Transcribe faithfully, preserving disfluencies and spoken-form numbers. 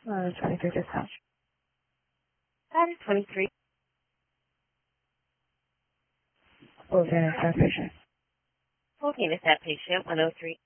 Uh, twenty-three dispatch. That is twenty-three. Full Venus that patient. Full Venus that patient, one oh three.